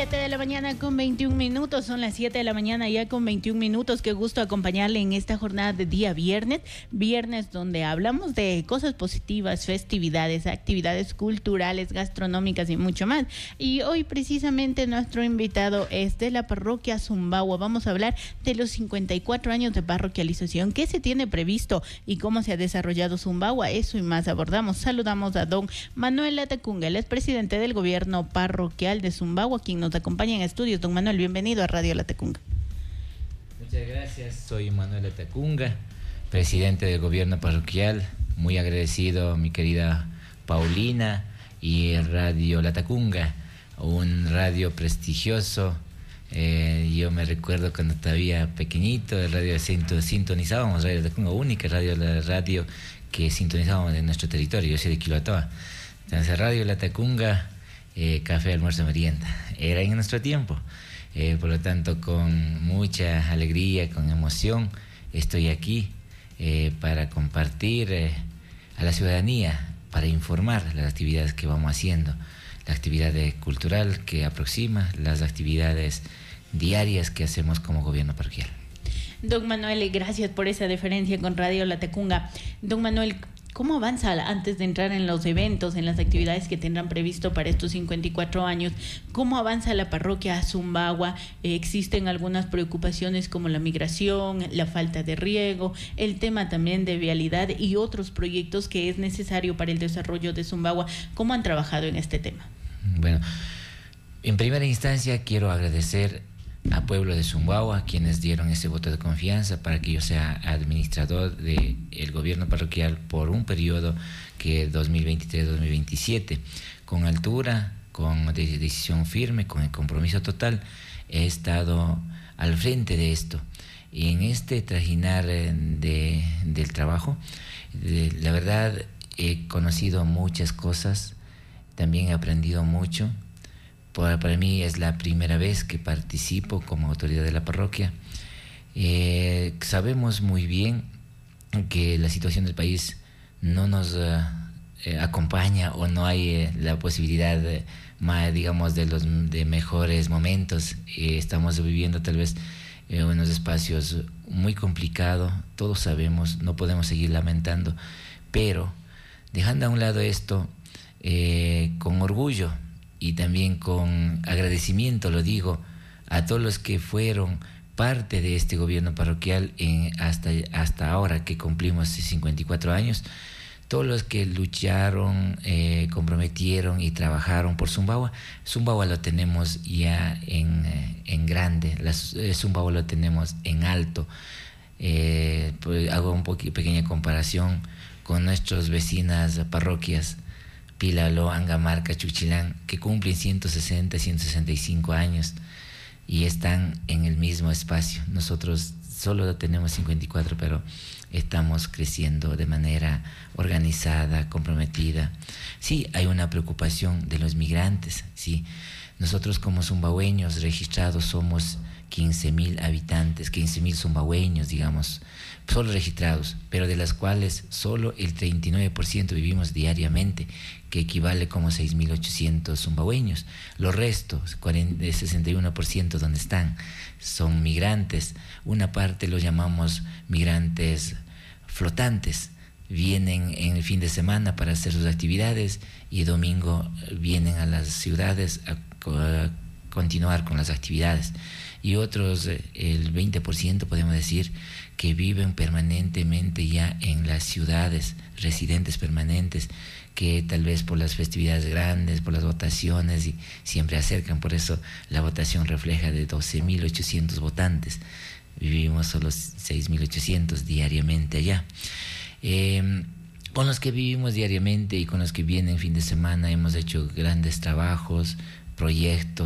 7 de la mañana con 21 minutos, son las 7 de la mañana ya con 21 minutos. Qué gusto acompañarle en esta jornada de día viernes donde hablamos de cosas positivas, festividades, actividades culturales, gastronómicas y mucho más. Y hoy precisamente nuestro invitado es de la parroquia Zumbagua. Vamos a hablar de los 54 años de parroquialización, qué se tiene previsto y cómo se ha desarrollado Zumbagua. Eso y más abordamos. Saludamos a don Manuel Latacunga, él es presidente del gobierno parroquial de Zumbagua, quien nos acompaña en estudios. Don Manuel, bienvenido a Radio Latacunga. Muchas gracias, soy Manuel Latacunga, presidente del gobierno parroquial. Muy agradecido, mi querida Paulina, y Radio Latacunga, un radio prestigioso. Yo me recuerdo cuando todavía pequeñito, el radio sintonizábamos, Radio Latacunga, única radio que sintonizábamos en nuestro territorio. Yo soy de Quiloatoa. Entonces, Radio Latacunga, café, almuerzo, merienda, era en nuestro tiempo. Por lo tanto, con mucha alegría, con emoción, estoy aquí para compartir a la ciudadanía, para informar las actividades que vamos haciendo, la actividad cultural que aproxima, las actividades diarias que hacemos como gobierno parroquial. Don Manuel, gracias por esa deferencia con Radio Latacunga. Don Manuel, ¿cómo avanza antes de entrar en los eventos, en las actividades que tendrán previsto para estos 54 años? ¿Cómo avanza la parroquia Zumbagua? Existen algunas preocupaciones como la migración, la falta de riego, el tema también de vialidad y otros proyectos que es necesario para el desarrollo de Zumbagua. ¿Cómo han trabajado en este tema? Bueno, en primera instancia quiero agradecer al pueblo de Zumbagua, quienes dieron ese voto de confianza para que yo sea administrador del gobierno parroquial por un periodo que es 2023-2027. Con altura, con decisión firme, con el compromiso total, he estado al frente de esto. Y en este trajinar del trabajo, la verdad he conocido muchas cosas, también he aprendido mucho. Para mí es la primera vez que participo como autoridad de la parroquia. Sabemos muy bien que la situación del país no nos acompaña, o no hay la posibilidad digamos de mejores momentos. Estamos viviendo tal vez unos espacios muy complicados, todos sabemos, no podemos seguir lamentando, pero dejando a un lado esto, con orgullo y también con agradecimiento, lo digo, a todos los que fueron parte de este gobierno parroquial hasta ahora que cumplimos 54 años, todos los que lucharon, comprometieron y trabajaron por Zumbagua. Zumbagua lo tenemos ya en grande, Zumbagua lo tenemos en alto. Pues hago un pequeña comparación con nuestras vecinas parroquias, Pilaló, Angamarca, Chuchilán, que cumplen 160, 165 años y están en el mismo espacio. Nosotros solo tenemos 54, pero estamos creciendo de manera organizada, comprometida. Sí, hay una preocupación de los migrantes, sí. Nosotros como zumbagüeños registrados somos 15,000 habitantes, 15,000 zumbagüeños, digamos, solo registrados, pero de las cuales solo el 39% vivimos diariamente, que equivale como 6,800 zumbagüeños. Los restos, 61% donde están, son migrantes. Una parte los llamamos migrantes flotantes. Vienen en el fin de semana para hacer sus actividades y domingo vienen a las ciudades a continuar con las actividades. Y otros, el 20% podemos decir, que viven permanentemente ya en las ciudades, residentes permanentes, que tal vez por las festividades grandes, por las votaciones, y siempre acercan. Por eso la votación refleja de 12,800 votantes. Vivimos solo 6,800 diariamente allá. Con los que vivimos diariamente y con los que vienen fin de semana hemos hecho grandes trabajos, proyectos.